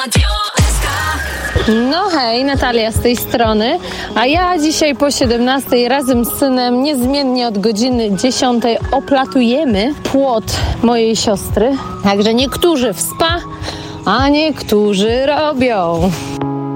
No hej, Natalia z tej strony, a ja dzisiaj po 17 razem z synem niezmiennie od godziny 10 oplatujemy płot mojej siostry. Także niektórzy w spa, a niektórzy robią.